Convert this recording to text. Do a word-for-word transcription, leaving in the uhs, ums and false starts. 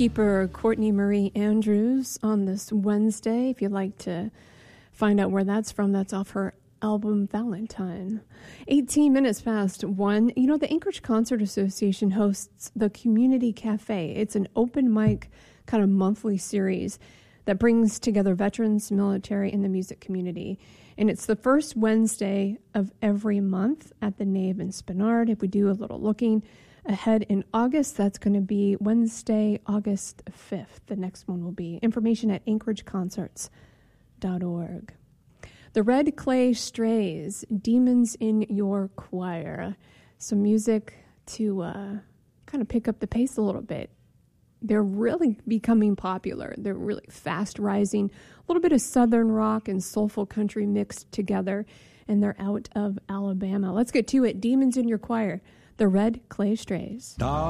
keeper Courtney Marie Andrews on this Wednesday. If you'd like to find out where that's from, that's off her album Valentine. eighteen minutes past one. You know, the Anchorage Concert Association hosts the Community Cafe. It's an open mic kind of monthly series that brings together veterans, military, and the music community. And it's the first Wednesday of every month at the Nave in Spenard. If we do a little looking ahead in August, that's going to be Wednesday, August fifth. The next one will be. Information at anchorage concerts dot org. The Red Clay Strays, Demons in Your Choir. Some music to uh, kind of pick up the pace a little bit. They're really becoming popular. They're really fast rising. A little bit of southern rock and soulful country mixed together. And they're out of Alabama. Let's get to it. Demons in Your Choir. The Red Clay Strays.